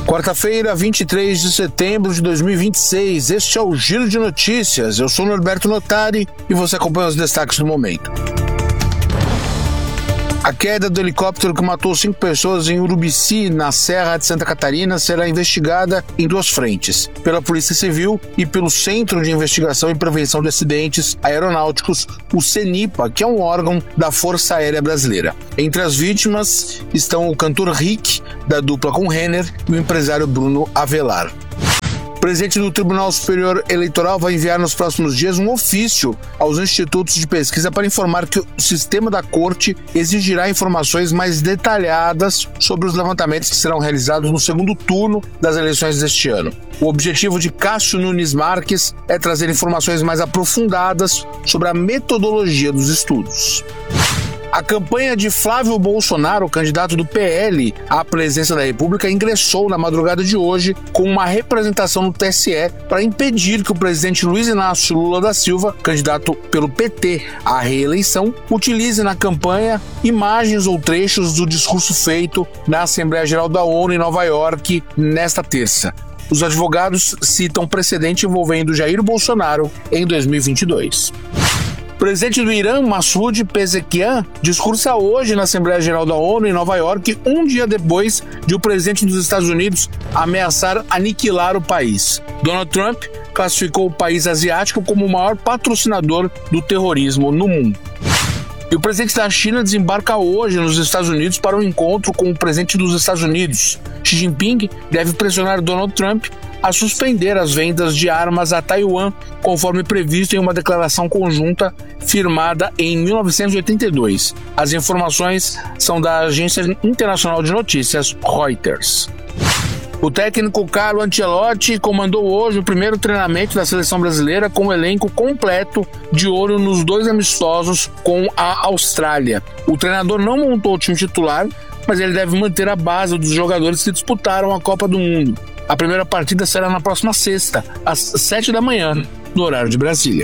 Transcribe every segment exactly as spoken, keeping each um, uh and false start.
Quarta-feira, vinte e três de setembro de dois mil e vinte e seis, este é o Giro de Notícias. Eu sou Norberto Notari e você acompanha os destaques do momento. A queda do helicóptero que matou cinco pessoas em Urubici, na Serra de Santa Catarina, será investigada em duas frentes, pela Polícia Civil e pelo Centro de Investigação e Prevenção de Acidentes Aeronáuticos, o CENIPA, que é um órgão da Força Aérea Brasileira. Entre as vítimas estão o cantor Rick, da dupla com Renner, e o empresário Bruno Avelar. O presidente do Tribunal Superior Eleitoral vai enviar nos próximos dias um ofício aos institutos de pesquisa para informar que o sistema da corte exigirá informações mais detalhadas sobre os levantamentos que serão realizados no segundo turno das eleições deste ano. O objetivo de Cássio Nunes Marques é trazer informações mais aprofundadas sobre a metodologia dos estudos. A campanha de Flávio Bolsonaro, candidato do P L à presidência da República, ingressou na madrugada de hoje com uma representação no T S E para impedir que o presidente Luiz Inácio Lula da Silva, candidato pelo P T à reeleição, utilize na campanha imagens ou trechos do discurso feito na Assembleia Geral da ONU em Nova York nesta terça. Os advogados citam precedente envolvendo Jair Bolsonaro em dois mil e vinte e dois. O presidente do Irã, Massoud Pezeshkian, discursa hoje na Assembleia Geral da ONU em Nova York, um dia depois de o presidente dos Estados Unidos ameaçar aniquilar o país. Donald Trump classificou o país asiático como o maior patrocinador do terrorismo no mundo. E o presidente da China desembarca hoje nos Estados Unidos para um encontro com o presidente dos Estados Unidos. Xi Jinping deve pressionar Donald Trump a suspender as vendas de armas a Taiwan, conforme previsto em uma declaração conjunta firmada em mil novecentos e oitenta e dois. As informações são da agência internacional de notícias Reuters. O técnico Carlo Ancelotti comandou hoje o primeiro treinamento da seleção brasileira com o elenco completo, de olho nos dois amistosos com a Austrália. O treinador não montou o time titular, mas ele deve manter a base dos jogadores que disputaram a Copa do Mundo. A primeira partida será na próxima sexta, às sete da manhã, no horário de Brasília.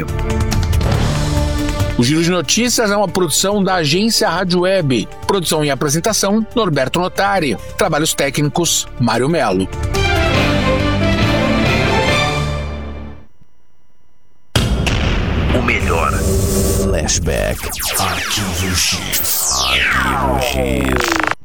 O Giro de Notícias é uma produção da agência Rádio Web. Produção e apresentação, Norberto Notari. Trabalhos técnicos, Mário Melo. O melhor. Flashback. Arquivo X. Arquivo X.